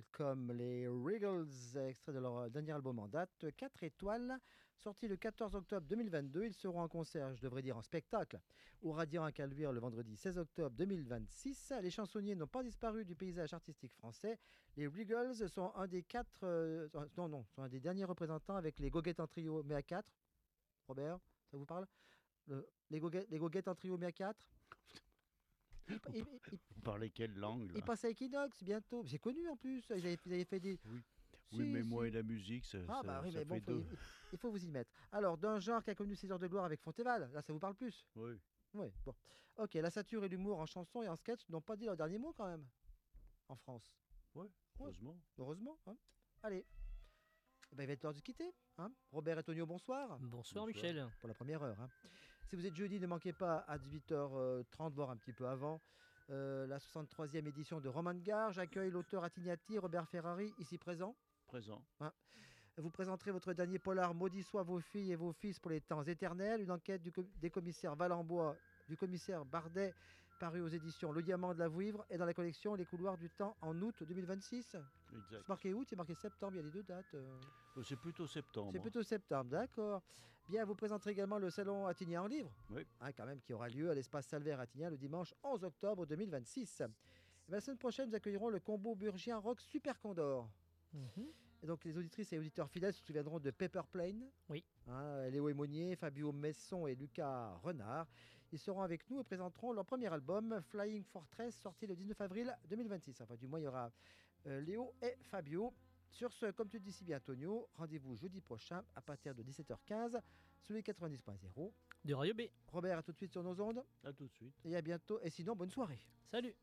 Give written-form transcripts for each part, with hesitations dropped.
comme les Regals, extrait de leur dernier album en date, 4 étoiles, sorti le 14 octobre 2022. Ils seront en concert, je devrais dire en spectacle, au Radiant à Caluire le vendredi 16 octobre 2026. Les chansonniers n'ont pas disparu du paysage artistique français. Les Regals sont un des sont un des derniers représentants avec les Goguettes en trio, mais à 4. Robert, ça vous parle? Les Goguettes en trio, mais à 4. Vous parlez quelle langue là? Ils passent à Equinox bientôt. C'est connu en plus. Ils avaient fait des. Oui, Si, oui, mais si. moi et la musique, Ah bah oui, ça mais bon, fait deux. il faut vous y mettre. Alors, d'un genre qui a connu ses heures de gloire avec Fonteval, là, ça vous parle plus? Oui, Oui, bon. Ok, la satire et l'humour en chanson et en sketch n'ont pas dit leur dernier mot quand même, en France. ouais, Ouais. heureusement. Heureusement, hein. Allez, eh ben, il va être l'heure de se quitter. Hein. Robert et Tonio, bonsoir. Bonsoir Bonsoir. Michel. Pour la première heure. Hein. Si vous êtes jeudi, ne manquez pas à 18h30, voire un petit peu avant, la 63e édition de Roman de Gare. J'accueille l'auteur Attignati, Robert Ferrari, ici présent. Présent. Vous présenterez votre dernier polar Maudit soient vos filles et vos fils pour les temps éternels, une enquête des commissaires Valenbois, du commissaire Bardet, paru aux éditions Le Diamant de la Vouivre et dans la collection Les couloirs du temps en août 2026. Exact. C'est marqué août, c'est marqué septembre, il y a les deux dates. C'est plutôt septembre. C'est plutôt septembre, d'accord. Bien, vous présenterez également le salon Attignan en livre, Oui. quand même, qui aura lieu à l'espace Salvaire Attignan le dimanche 11 octobre 2026. Et bien, la semaine prochaine, nous accueillerons le combo burgien rock Super Condor. Et donc les auditrices et auditeurs fidèles se souviendront de Pepper Plane. Oui. Léo Émonier, Fabio Messon et Lucas Renard. Ils seront avec nous et présenteront leur premier album, Flying Fortress, sorti le 19 avril 2026. Enfin, du moins, il y aura Léo et Fabio. Sur ce, comme tu le dis si bien, Antonio, rendez-vous jeudi prochain à partir de 17h15 sur les 90.0 de Radio B. Robert, à tout de suite sur nos ondes. À tout de suite. Et à bientôt. Et sinon, bonne soirée. Salut.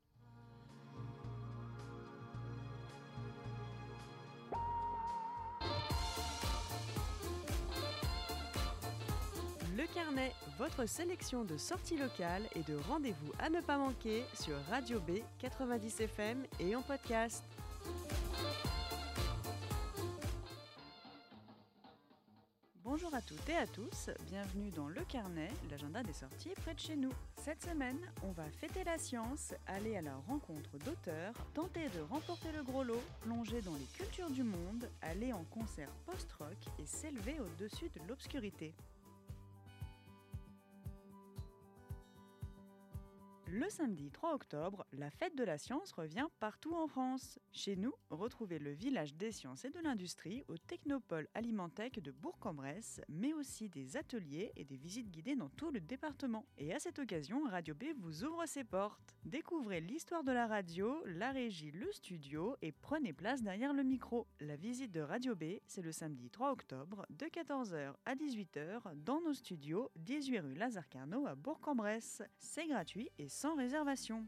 Le Carnet, votre sélection de sorties locales et de rendez-vous à ne pas manquer sur Radio B 90 FM et en podcast. Bonjour à toutes et à tous, bienvenue dans Le Carnet, l'agenda des sorties près de chez nous. Cette semaine, on va fêter la science, aller à la rencontre d'auteurs, tenter de remporter le gros lot, plonger dans les cultures du monde, aller en concert post-rock et s'élever au-dessus de l'obscurité. Le samedi 3 octobre, la fête de la science revient partout en France. Chez nous, retrouvez le village des sciences et de l'industrie au Technopole Alimentech de Bourg-en-Bresse, mais aussi des ateliers et des visites guidées dans tout le département. Et à cette occasion, Radio B vous ouvre ses portes. Découvrez l'histoire de la radio, la régie, le studio et prenez place derrière le micro. La visite de Radio B, c'est le samedi 3 octobre de 14h à 18h dans nos studios 18 rue Lazare-Carnot à Bourg-en-Bresse. C'est gratuit et sans réservation.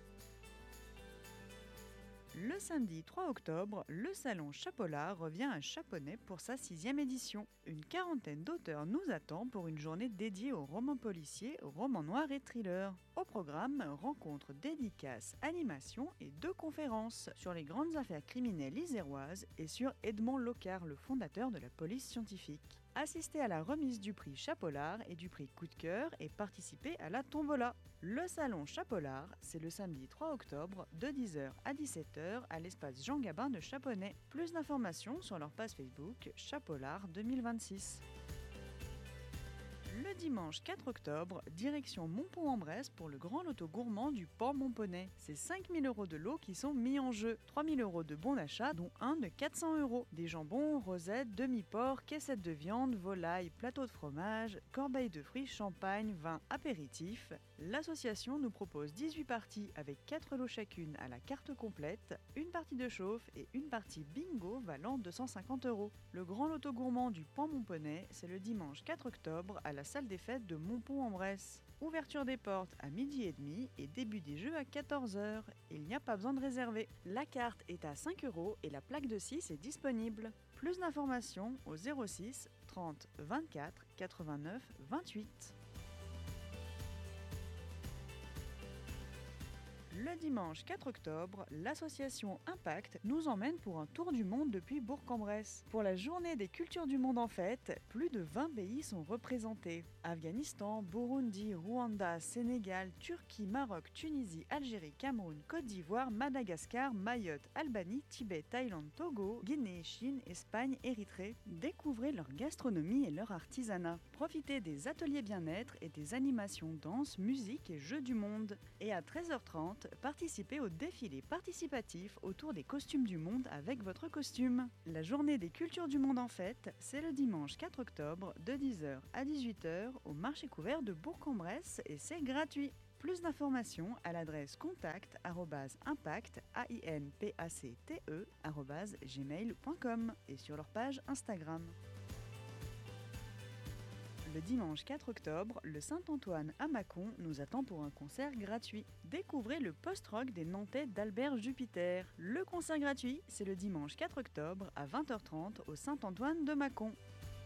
Le samedi 3 octobre, le salon Chapollard revient à Chaponnet pour sa 6e édition. Une quarantaine d'auteurs nous attend pour une journée dédiée aux romans policiers, romans noirs et thrillers. Au programme, rencontres, dédicaces, animations et 2 conférences sur les grandes affaires criminelles iséroises et sur Edmond Locard, le fondateur de la police scientifique. Assistez à la remise du prix Chapollard et du prix Coup de cœur et participez à la tombola. Le salon Chapollard, c'est le samedi 3 octobre de 10h à 17h à l'espace Jean Gabin de Chaponnet. Plus d'informations sur leur page Facebook Chapollard 2026. Le dimanche 4 octobre, direction Montpont-en-Bresse pour le grand loto gourmand du Port Montponnet. C'est 5 000 € de lots qui sont mis en jeu. 3 000 € de bons d'achat, dont un de 400 €. Des jambons, rosettes, demi-porc, caissettes de viande, volaille, plateau de fromage, corbeilles de fruits, champagne, vin, apéritif. L'association nous propose 18 parties avec 4 lots chacune à la carte complète, une partie de chauffe et une partie bingo valant 250 €. Le grand loto gourmand du Port Montponnet, c'est le dimanche 4 octobre à la salle des fêtes de Montpont-en-Bresse. Ouverture des portes à 12h30 et début des jeux à 14h. Il n'y a pas besoin de réserver. La carte est à 5 € et la plaque de 6 est disponible. Plus d'informations au 06 30 24 89 Le dimanche 4 octobre, l'association Impact nous emmène pour un tour du monde depuis Bourg-en-Bresse. Pour la journée des cultures du monde en fête, plus de 20 pays sont représentés. Afghanistan, Burundi, Rwanda, Sénégal, Turquie, Maroc, Tunisie, Algérie, Cameroun, Côte d'Ivoire, Madagascar, Mayotte, Albanie, Tibet, Thaïlande, Togo, Guinée, Chine, Espagne, Érythrée. Découvrez leur gastronomie et leur artisanat. Profitez des ateliers bien-être et des animations danse, musique et jeux du monde. Et à 13h30, participez au défilé participatif autour des costumes du monde avec votre costume. La journée des cultures du monde en fête, c'est le dimanche 4 octobre de 10h à 18h au marché couvert de Bourg-en-Bresse et c'est gratuit. Plus d'informations à l'adresse contact@impact@gmail.com et sur leur page Instagram. Le dimanche 4 octobre, le Saint-Antoine à Mâcon nous attend pour un concert gratuit. Découvrez le post-rock des Nantais d'Albert Jupiter. Le concert gratuit, c'est le dimanche 4 octobre à 20h30 au Saint-Antoine de Mâcon.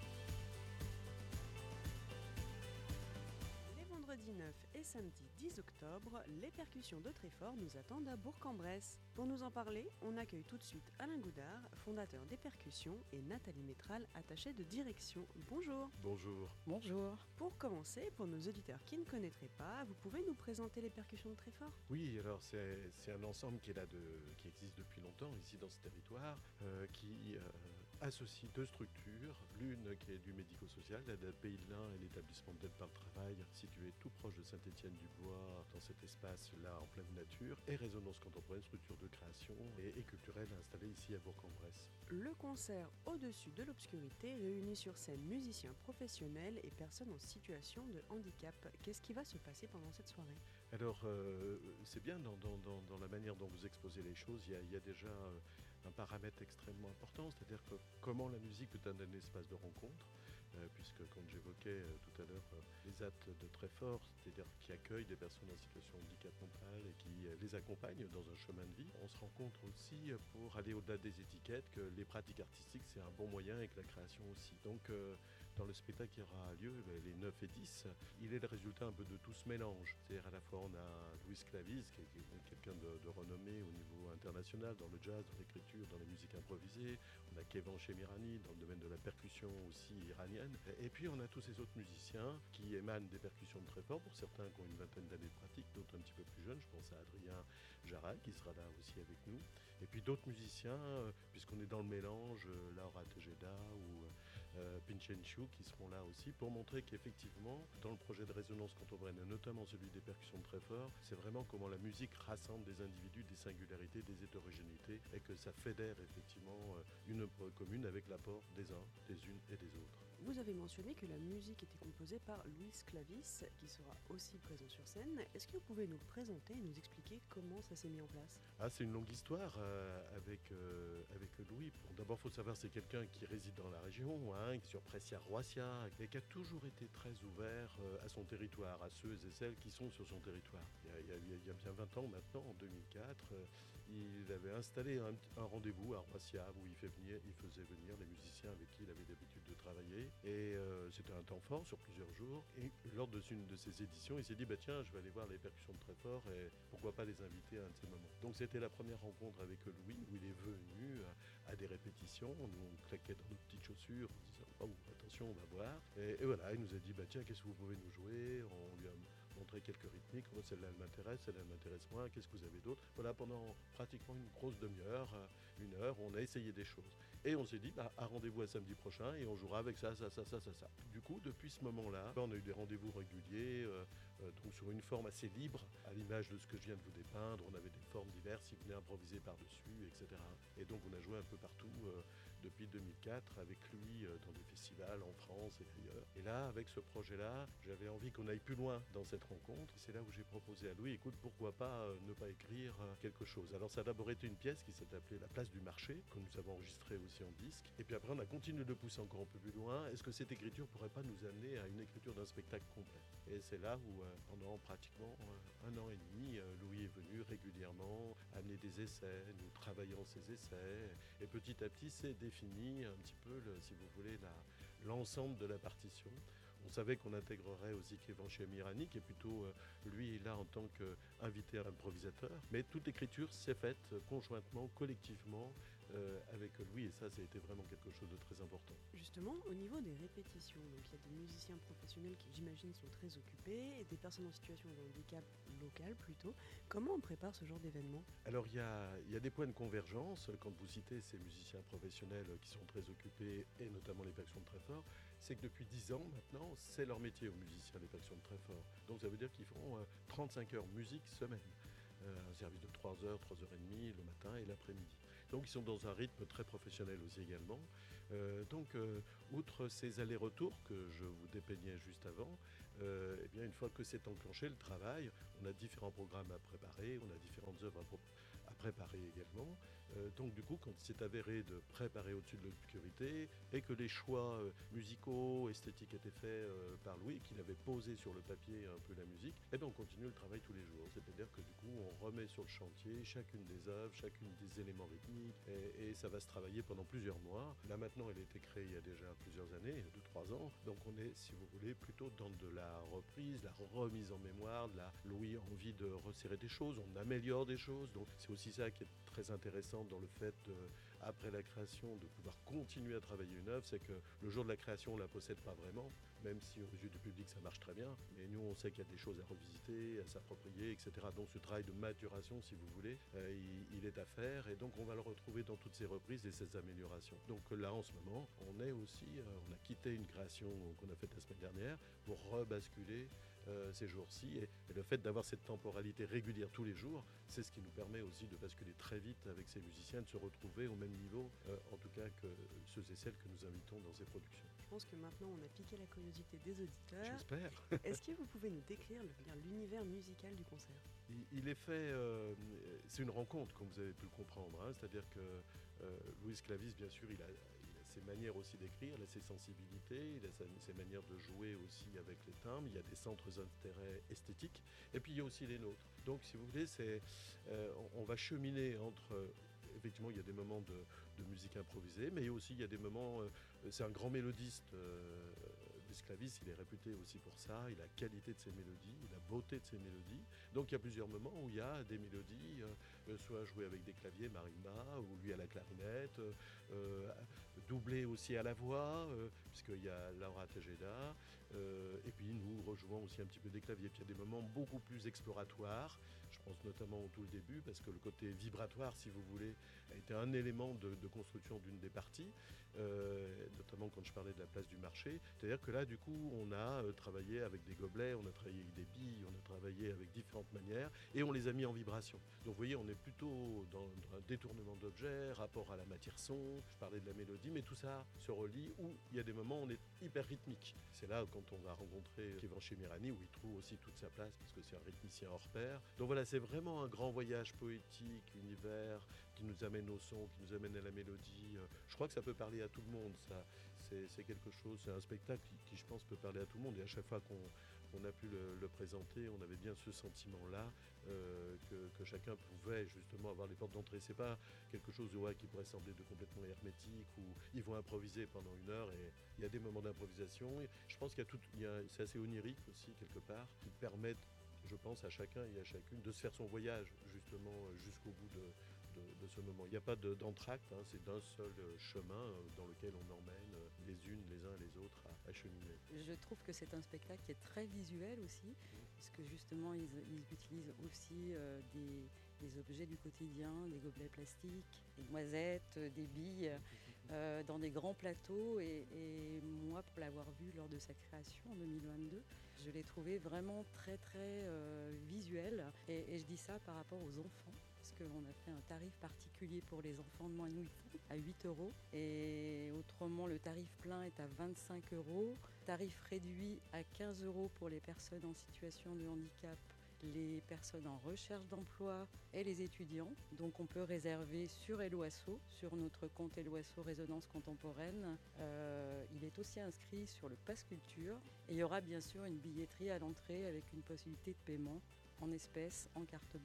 Les vendredis 9 et samedi 10 octobre, les percussions de Tréfort nous attendent à Bourg-en-Bresse. Pour nous en parler, on accueille tout de suite Alain Goudard, fondateur des percussions, et Nathalie Métral, attachée de direction. Bonjour. Bonjour. Bonjour. Pour commencer, pour nos auditeurs qui ne connaîtraient pas, vous pouvez nous présenter les percussions de Tréfort ? Oui, alors c'est un ensemble qui existe depuis longtemps ici dans ce territoire, qui associe deux structures, l'une qui est du médico-social, la Pays de l'Ain et l'établissement d'aide par le travail, situé tout proche de Saint-Étienne-du-Bois, dans cet espace-là en pleine nature, et Résonance contemporaine, structure de création et culturelle installée ici à Bourg-en-Bresse. Le concert Au-dessus de l'obscurité réunit sur scène musiciens professionnels et personnes en situation de handicap. Qu'est-ce qui va se passer pendant cette soirée ? Alors, c'est bien dans la manière dont vous exposez les choses, il y a déjà un paramètre extrêmement important, c'est-à-dire que comment la musique peut être un espace de rencontre, puisque quand j'évoquais tout à l'heure les actes de Tréfort, c'est-à-dire qui accueillent des personnes en situation de handicap mental et qui les accompagnent dans un chemin de vie, on se rend compte aussi, pour aller au-delà des étiquettes, que les pratiques artistiques c'est un bon moyen et que la création aussi. Donc dans le spectacle qui aura lieu les 9 et 10, il est le résultat un peu de tout ce mélange. C'est-à-dire à la fois on a Louis Clavis, qui est quelqu'un de renommé au niveau international dans le jazz, dans l'écriture, dans la musique improvisée. On a Kevan Chemirani dans le domaine de la percussion aussi iranienne. Et puis on a tous ces autres musiciens qui émanent des percussions de Tréfort, pour certains qui ont une vingtaine d'années de pratique, d'autres un petit peu plus jeunes. Je pense à Adrien Jaral qui sera là aussi avec nous. Et puis d'autres musiciens, puisqu'on est dans le mélange, Laura Tejeda ou Pinchenchu qui seront là aussi pour montrer qu'effectivement dans le projet de résonance contemporaine, notamment celui des percussions de Tréfort, c'est vraiment comment la musique rassemble des individus, des singularités, des hétérogénéités et que ça fédère effectivement une œuvre commune avec l'apport des uns, des unes et des autres. Vous avez mentionné que la musique était composée par Louis Clavis, qui sera aussi présent sur scène. Est-ce que vous pouvez nous le présenter et nous expliquer comment ça s'est mis en place ? C'est une longue histoire avec Louis. Bon, d'abord, il faut savoir c'est quelqu'un qui réside dans la région, qui est sur Pressia-Roissia, et qui a toujours été très ouvert à son territoire, à ceux et celles qui sont sur son territoire. Il y a bien 20 ans maintenant, en 2004, il avait installé un rendez-vous à Roissia où il faisait venir les musiciens avec qui il avait l'habitude de travailler. Et c'était un temps fort sur plusieurs jours. Et lors d'une de ces éditions, il s'est dit tiens, je vais aller voir les percussions de Tréfort et pourquoi pas les inviter à un de ces moments. Donc c'était la première rencontre avec Louis où il est venu à des répétitions. Nous on claquait dans nos petites chaussures en disant attention, on va voir. Et voilà, il nous a dit tiens, qu'est-ce que vous pouvez nous jouer ? On lui a montré quelques rythmiques. Celle-là elle m'intéresse, celle-là elle m'intéresse moins. Qu'est-ce que vous avez d'autre ? Voilà, pendant pratiquement une grosse demi-heure, une heure, on a essayé des choses. Et on s'est dit, à rendez-vous à samedi prochain et on jouera avec ça. Du coup, depuis ce moment-là, on a eu des rendez-vous réguliers, donc sur une forme assez libre, à l'image de ce que je viens de vous dépeindre. On avait des formes diverses, il venait improviser par-dessus, etc. Et donc on a joué un peu partout depuis 2004 avec lui dans des festivals en France et ailleurs. Et là, avec ce projet-là, j'avais envie qu'on aille plus loin dans cette rencontre. C'est là où j'ai proposé à Louis, écoute, pourquoi pas ne pas écrire quelque chose. Alors ça a d'abord été une pièce qui s'est appelée La Place du Marché, que nous avons enregistrée aussi en disque. Et puis après, on a continué de pousser encore un peu plus loin. Est-ce que cette écriture pourrait pas nous amener à une écriture d'un spectacle complet ? Et c'est là où, pendant pratiquement un an et demi, Louis est venu régulièrement amener des essais, nous travaillons ces essais. Et petit à petit, c'est défini un petit peu, si vous voulez, l'ensemble de la partition. On savait qu'on intégrerait aussi Kévan Chemirani, qui est plutôt, lui, là en tant qu'invité improvisateur. Mais toute l'écriture s'est faite conjointement, collectivement, avec Louis, et ça a été vraiment quelque chose de très important. Justement, au niveau des répétitions, donc il y a des musiciens professionnels qui, j'imagine, sont très occupés, et des personnes en situation de handicap local plutôt. Comment on prépare ce genre d'événement? Alors il y a des points de convergence, quand vous citez ces musiciens professionnels qui sont très occupés, et notamment les percussions de Treffort, c'est que depuis 10 ans maintenant, c'est leur métier aux musiciens des percussions de Treffort. Donc ça veut dire qu'ils font 35 heures musique semaine. Un service de 3 heures, 3h30 le matin et l'après-midi. Donc ils sont dans un rythme très professionnel aussi également. Outre ces allers-retours que je vous dépeignais juste avant, eh bien, une fois que c'est enclenché le travail, on a différents programmes à préparer, on a différentes œuvres à préparer également. Donc du coup, quand il s'est avéré de préparer au-dessus de l'obscurité et que les choix musicaux, esthétiques étaient faits par Louis, qu'il avait posé sur le papier un peu la musique, eh bien, on continue le travail tous les jours. C'est-à-dire que du coup, on remet sur le chantier chacune des œuvres, chacune des éléments rythmiques, et ça va se travailler pendant plusieurs mois. Là maintenant, elle a été créée il y a déjà plusieurs années, 2-3 ans. Donc on est, si vous voulez, plutôt dans de la reprise, la remise en mémoire, Louis a envie de resserrer des choses, on améliore des choses. Donc c'est aussi ça qui est très intéressant dans le fait, après la création, de pouvoir continuer à travailler une œuvre. C'est que le jour de la création, on ne la possède pas vraiment, même si aux yeux du public ça marche très bien. Mais nous, on sait qu'il y a des choses à revisiter, à s'approprier, etc. Donc ce travail de maturation, si vous voulez, il est à faire, et donc on va le retrouver dans toutes ces reprises et ces améliorations. Donc là, en ce moment, on est aussi, on a quitté une création qu'on a faite la semaine dernière pour rebasculer ces jours-ci, et le fait d'avoir cette temporalité régulière tous les jours, c'est ce qui nous permet aussi de basculer très vite avec ces musiciens, de se retrouver au même niveau, en tout cas que ceux et celles que nous invitons dans ces productions. Je pense que maintenant on a piqué la curiosité des auditeurs. J'espère. Est-ce que vous pouvez nous décrire l'univers musical du concert? Il est fait, c'est une rencontre, comme vous avez pu le comprendre, hein, c'est-à-dire que Louis Clavis, bien sûr, il a ses manières aussi d'écrire, il a ses sensibilités, il a ses manières de jouer aussi avec les timbres, il y a des centres d'intérêt esthétiques, et puis il y a aussi les nôtres. Donc si vous voulez, on va cheminer entre, effectivement il y a des moments de musique improvisée, mais aussi il y a des moments, c'est un grand mélodiste, Louis Clavis, il est réputé aussi pour ça, il a la qualité de ses mélodies, la beauté de ses mélodies. Donc il y a plusieurs moments où il y a des mélodies, soit jouées avec des claviers marimba, ou lui à la clarinette, doublé aussi à la voix, puisqu'il y a Laura Tejeda, et puis nous rejouons aussi un petit peu des claviers. Puis il y a des moments beaucoup plus exploratoires, je pense notamment au tout le début, parce que le côté vibratoire, si vous voulez, a été un élément de construction d'une des parties, notamment quand je parlais de la place du marché. C'est-à-dire que là, du coup, on a travaillé avec des gobelets, on a travaillé avec des billes, on a travaillé avec différentes manières, et on les a mis en vibration. Donc vous voyez, on est plutôt dans un détournement d'objets, rapport à la matière son, je parlais de la mélodie, mais tout ça se relie, où il y a des moments où on est hyper rythmique. C'est là quand on va rencontrer Kévan Chemirani, où il trouve aussi toute sa place, parce que c'est un rythmicien hors pair. Donc voilà, c'est vraiment un grand voyage poétique, univers, qui nous amène au son, qui nous amène à la mélodie. Je crois que ça peut parler à tout le monde, ça. C'est quelque chose, c'est un spectacle qui, je pense, peut parler à tout le monde. Et à chaque fois qu'on a pu le présenter, on avait bien ce sentiment-là, que chacun pouvait justement avoir les portes d'entrée. C'est pas quelque chose qui pourrait sembler de complètement hermétique, où ils vont improviser pendant 1 heure, et il y a des moments d'improvisation. Je pense c'est assez onirique aussi, quelque part, qui permettent, je pense, à chacun et à chacune de se faire son voyage, justement, jusqu'au bout de ce moment. Il n'y a pas d'entracte, hein, c'est d'un seul chemin dans lequel on emmène les unes, les uns et les autres à cheminer. Je trouve que c'est un spectacle qui est très visuel aussi, puisque justement ils utilisent aussi des objets du quotidien, des gobelets plastiques, des noisettes, des billes, dans des grands plateaux. Et moi, pour l'avoir vu lors de sa création en 2022, je l'ai trouvé vraiment très très visuel. Et je dis ça par rapport aux enfants, parce qu'on a fait un tarif particulier pour les enfants de moins de 8 ans à 8 €. Et autrement, le tarif plein est à 25 €. Tarif réduit à 15 € pour les personnes en situation de handicap, les personnes en recherche d'emploi et les étudiants. Donc on peut réserver sur Helloasso, sur notre compte Helloasso Résonance Contemporaine. Il est aussi inscrit sur le Pass Culture. Et il y aura bien sûr une billetterie à l'entrée avec une possibilité de paiement en espèces, en carte bleue.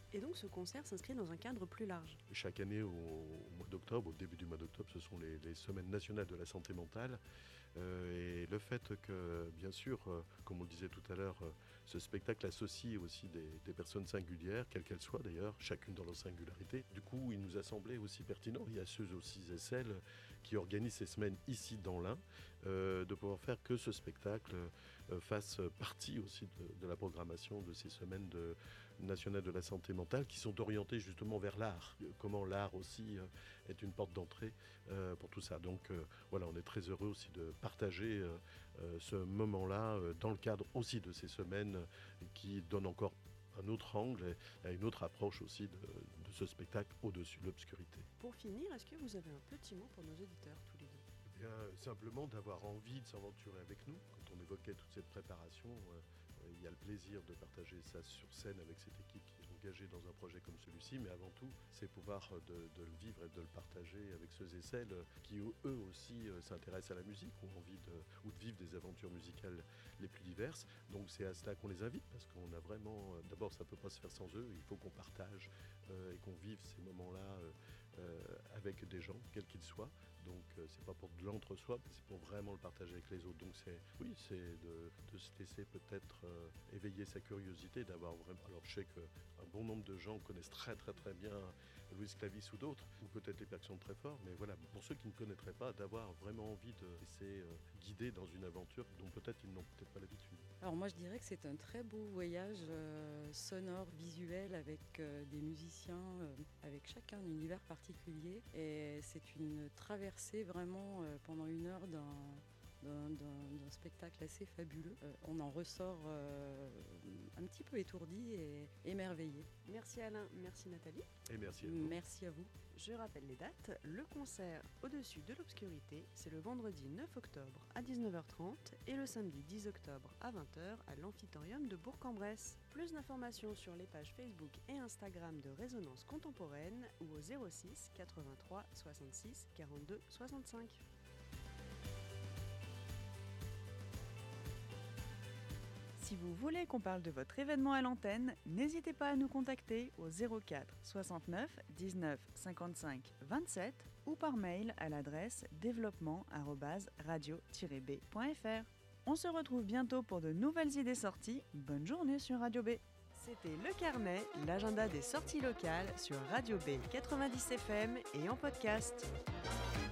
Et donc ce concert s'inscrit dans un cadre plus large. Chaque année, au mois d'octobre, au début du mois d'octobre, ce sont les semaines nationales de la santé mentale. Et le fait que, bien sûr, comme on le disait tout à l'heure, ce spectacle associe aussi des personnes singulières, quelles qu'elles soient d'ailleurs, chacune dans leur singularité. Du coup, il nous a semblé aussi pertinent, il y a ceux aussi et celles qui organisent ces semaines ici dans l'Ain, de pouvoir faire que ce spectacle fasse partie aussi de la programmation de ces semaines nationales de la santé mentale qui sont orientées justement vers l'art. Comment l'art aussi est une porte d'entrée pour tout ça. Donc voilà, on est très heureux aussi de partager ce moment-là dans le cadre aussi de ces semaines qui donnent encore un autre angle et une autre approche aussi de ce spectacle au-dessus de l'obscurité. Pour finir, est-ce que vous avez un petit mot pour nos auditeurs tous les deux ? Eh bien, simplement d'avoir envie de s'aventurer avec nous. Quand on évoquait toute cette préparation, il y a le plaisir de partager ça sur scène avec cette équipe qui est engagée dans un projet comme celui-ci, mais avant tout, c'est pouvoir de le vivre et de le partager avec ceux et celles qui eux aussi s'intéressent à la musique ou ont envie ou de vivre des aventures musicales les plus diverses. Donc c'est à cela qu'on les invite, parce qu'on a vraiment, d'abord ça ne peut pas se faire sans eux, il faut qu'on partage et qu'on vive ces moments-là avec des gens, quels qu'ils soient. Donc c'est pas pour de l'entre-soi, mais c'est pour vraiment le partager avec les autres. Donc c'est de se laisser peut-être éveiller sa curiosité, d'avoir vraiment. Alors je sais qu'un bon nombre de gens connaissent très très très bien Louis Clavis ou d'autres, ou peut-être les percussions très fort, mais voilà, pour ceux qui ne connaîtraient pas, d'avoir vraiment envie de laisser guider dans une aventure dont peut-être ils n'ont peut-être pas l'habitude. Alors moi je dirais que c'est un très beau voyage sonore, visuel avec des musiciens, avec chacun un univers particulier, et c'est une traversée vraiment pendant 1 heure d'un spectacle assez fabuleux. On en ressort un petit peu étourdi et émerveillé. Merci Alain, merci Nathalie. Et merci à vous. Merci à vous. Je rappelle les dates. Le concert Au-dessus de l'obscurité, c'est le vendredi 9 octobre à 19h30 et le samedi 10 octobre à 20h à l'Amphitorium de Bourg-en-Bresse. Plus d'informations sur les pages Facebook et Instagram de Résonance Contemporaine ou au 06 83 66 42 65. Si vous voulez qu'on parle de votre événement à l'antenne, n'hésitez pas à nous contacter au 04 69 19 55 27 ou par mail à l'adresse développement@radio-b.fr. On se retrouve bientôt pour de nouvelles idées sorties. Bonne journée sur Radio B. C'était Le Carnet, l'agenda des sorties locales sur Radio B 90 FM et en podcast.